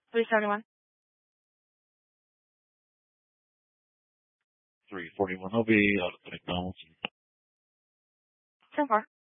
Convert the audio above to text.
371. 341 LB out at the McDonald's. 10-4.